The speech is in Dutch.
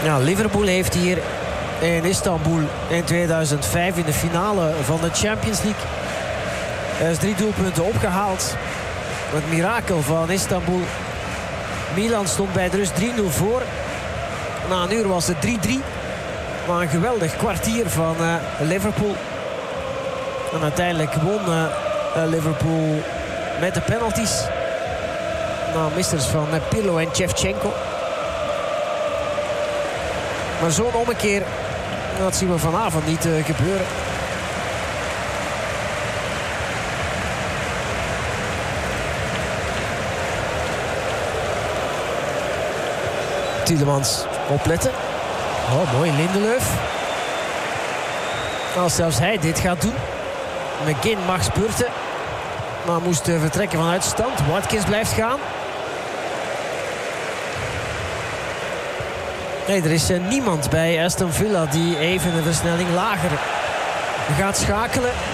Ja, Liverpool heeft hier in Istanbul in 2005 in de finale van de Champions League 3 doelpunten opgehaald. Het mirakel van Istanbul. Milan stond bij de rust 3-0 voor. Na een uur was het 3-3. Maar een geweldig kwartier van Liverpool. En uiteindelijk won Liverpool met de penalties. Na missers van Pirlo en Shevchenko. Maar zo'n ommekeer, dat zien we vanavond niet gebeuren. Tielemans opletten. Oh, mooi, Lindelöf. Als zelfs hij dit gaat doen. McGinn mag spurten. Maar moest vertrekken van uitstand. Watkins blijft gaan. Nee, er is niemand bij Aston Villa die even een versnelling lager gaat schakelen.